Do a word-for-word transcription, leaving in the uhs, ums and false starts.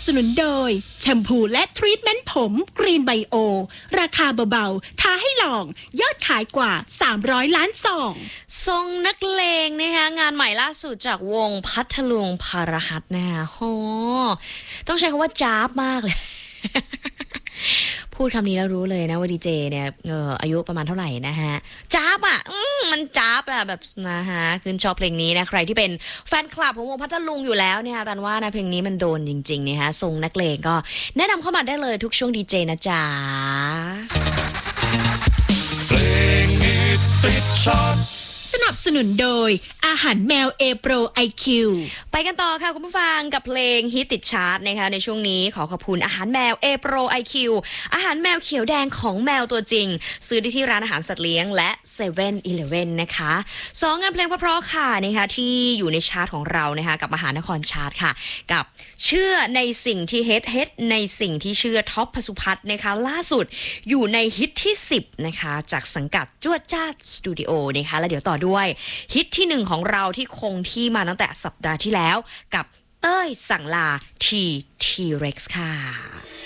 สนุนโดยแชมพูและทรีทเมนต์ผมกรีนไบโอราคาเบาๆท้าให้ลองยอดขายกว่าสามร้อยล้านซองทรงนักเลงนะคะงานใหม่ล่าสุดจากวงพัทลุงพาราฮัตนะคะโหต้องใช้คำว่าจ้าบมากเลย พูดคำนี้แล้วรู้เลยนะว่าดีเจเนี่ยเอออายุประมาณเท่าไหร่นะฮะจ้าบอ่ะมันจ้าบอะแบบนะฮะคือชอบเพลงนี้นะใครที่เป็นแฟนคลับของวงพัทลุงอยู่แล้วเนี่ยตันว่านะเพลงนี้มันโดนจริงๆเนี่ยฮะทรงนักเลงก็แนะนำเข้ามาได้เลยทุกช่วงดีเจนะจ๊ะเพลงฮิตติดชาร์ตสนับสนุนโดยอาหารแมว A Pro ไอ คิวไปกันต่อค่ะคุณผู้ฟังกับเพลงฮิตติดชาร์ตนะคะในช่วงนี้ขอขอบคุณอาหารแมว A Pro ไอ คิว อาหารแมวเขียวแดงของแมวตัวจริงซื้อได้ที่ร้านอาหารสัตว์เลี้ยงและ เซเว่น อีเลฟเว่น นะคะสองงานเพลงเพราะๆค่ะนะคะที่อยู่ในชาร์ตของเรานะคะกับมหานครชาร์ตค่ะกับเชื่อในสิ่งที่เฮ็ดเฮ็ดในสิ่งที่เชื่อท็อปพสุพัฒน์นะคะล่าสุดอยู่ในฮิตที่สิบนะคะจากสังกัดจวดจ้าสตูดิโอนะคะแล้วเดี๋ยวต่อด้วยฮิตที่หนึ่งของเราที่คงที่มาตั้งแต่สัปดาห์ที่แล้วกับเต้ยสั่งลาทีทีเร็กซ์ค่ะ